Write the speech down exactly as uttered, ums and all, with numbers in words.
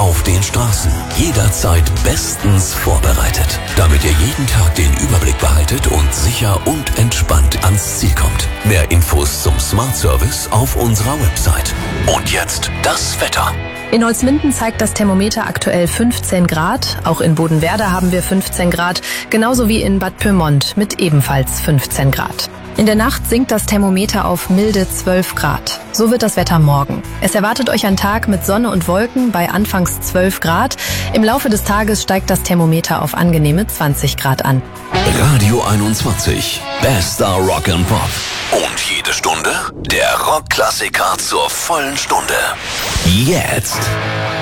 auf den Straßen. Jederzeit bestens vorbereitet, damit ihr jeden Tag den Überblick behaltet und sicher und entspannt ans Ziel kommt. Mehr Infos zum Smart Service auf unserer Website. Und jetzt das Wetter. In Holzminden zeigt das Thermometer aktuell fünfzehn Grad. Auch in Bodenwerder haben wir fünfzehn Grad, genauso wie in Bad Pyrmont mit ebenfalls fünfzehn Grad. In der Nacht sinkt das Thermometer auf milde zwölf Grad. So wird das Wetter morgen. Es erwartet euch ein Tag mit Sonne und Wolken bei anfangs zwölf Grad. Im Laufe des Tages steigt das Thermometer auf angenehme zwanzig Grad an. Radio einundzwanzig. Bester Rock and Pop. Und jede Stunde der Rockklassiker zur vollen Stunde. Jetzt.